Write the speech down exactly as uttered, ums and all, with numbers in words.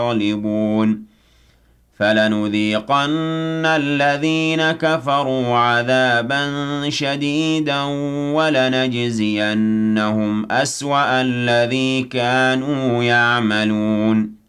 غالبون فلنذيقن الذين كفروا عذابا شديدا ولنجزينهم أسوأ الذي كانوا يعملون